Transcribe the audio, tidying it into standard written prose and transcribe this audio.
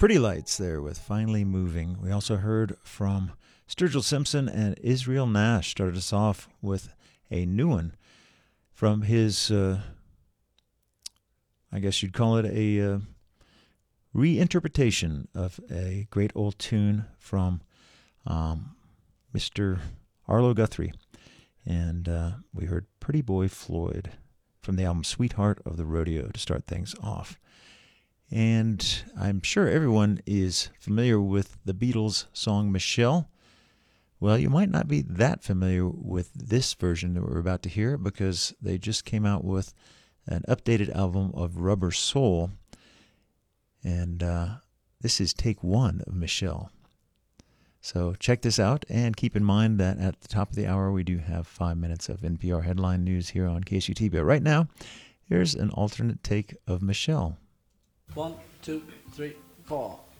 Pretty Lights there with Finally Moving. We also heard from Sturgill Simpson and Israel Nash. Started us off with a new one from his, I guess you'd call it a reinterpretation of a great old tune from Mr. Arlo Guthrie. And we heard Pretty Boy Floyd from the album Sweetheart of the Rodeo to start things off. And I'm sure everyone is familiar with the Beatles' song Michelle. Well, you might not be that familiar with this version that we're about to hear because they just came out with an updated album of Rubber Soul. And this is take one of Michelle. So check this out and keep in mind that at the top of the hour we do have 5 minutes of NPR headline news here on KSUT. But right now, here's an alternate take of Michelle. 1, 2, 3, 4.